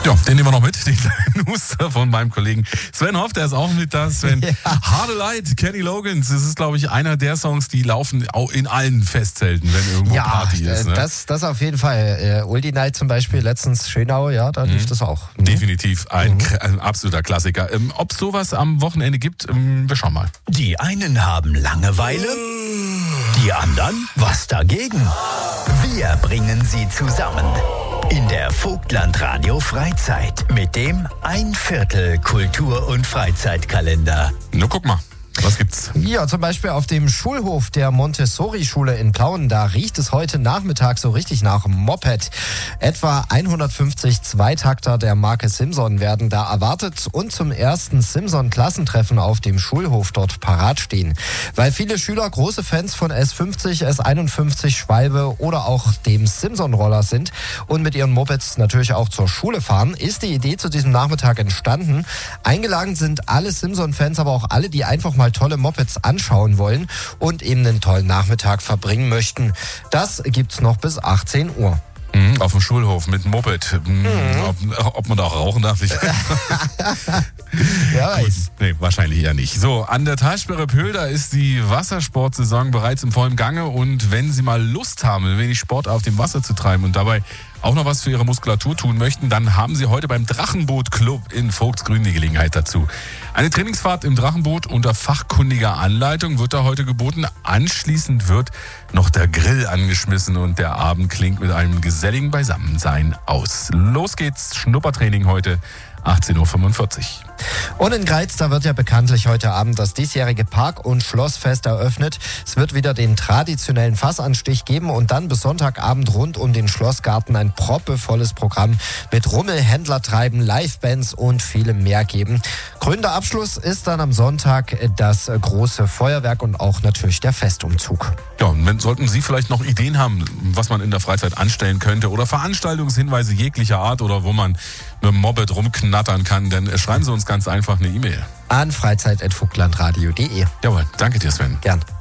Ja, den nehmen wir noch mit, den kleinen Huster von meinem Kollegen Sven Hoff, der ist auch mit da. Sven, ja. Hard Light, Kenny Loggins, das ist, glaube ich, einer der Songs, die laufen auch in allen Festzelten, wenn irgendwo Party ist. Ne? Das auf jeden Fall. Oldie Night zum Beispiel, letztens Schönau, ja, da lief das auch. Definitiv ein absoluter Klassiker. Ob es sowas am Wochenende gibt, wir schauen mal. Die einen haben Langeweile, die anderen was dagegen. Wir bringen sie zusammen. In der Vogtland Radio Freizeit mit dem 1/4 Kultur- und Freizeitkalender. Na, guck mal. Was gibt's? Ja, zum Beispiel auf dem Schulhof der Montessori-Schule in Plauen. Da riecht es heute Nachmittag so richtig nach Moped. Etwa 150 Zweitakter der Marke Simson werden da erwartet und zum ersten Simson-Klassentreffen auf dem Schulhof dort parat stehen. Weil viele Schüler große Fans von S50, S51, Schwalbe oder auch dem Simson-Roller sind und mit ihren Mopeds natürlich auch zur Schule fahren, ist die Idee zu diesem Nachmittag entstanden. Eingeladen sind alle Simson-Fans, aber auch alle, die einfach mal tolle Mopeds anschauen wollen und eben einen tollen Nachmittag verbringen möchten. Das gibt's noch bis 18 Uhr. Auf dem Schulhof mit Moped. Ob man da auch rauchen darf? Ja, nee, wahrscheinlich eher nicht. So, an der Talsperre Pöhl, da ist die Wassersportsaison bereits im vollen Gange und wenn Sie mal Lust haben, ein wenig Sport auf dem Wasser zu treiben und dabei auch noch was für Ihre Muskulatur tun möchten, dann haben Sie heute beim Drachenboot-Club in Vogtsgrün die Gelegenheit dazu. Eine Trainingsfahrt im Drachenboot unter fachkundiger Anleitung wird da heute geboten. Anschließend wird noch der Grill angeschmissen und der Abend klingt mit einem geselligen Beisammensein aus. Los geht's, Schnuppertraining heute, 18:45 Uhr. Und in Greiz, da wird ja bekanntlich heute Abend das diesjährige Park- und Schlossfest eröffnet. Es wird wieder den traditionellen Fassanstich geben und dann bis Sonntagabend rund um den Schlossgarten ein proppevolles Programm mit Rummel, Händlertreiben, Livebands und vielem mehr geben. Krönender Abschluss ist dann am Sonntag das große Feuerwerk und auch natürlich der Festumzug. Ja, und sollten Sie vielleicht noch Ideen haben, was man in der Freizeit anstellen könnte oder Veranstaltungshinweise jeglicher Art oder wo man mit dem Moped rumknattern kann, dann schreiben Sie uns ganz einfach eine E-Mail. An freizeit@vogtlandradio.de. Jawohl, danke dir, Sven. Gern.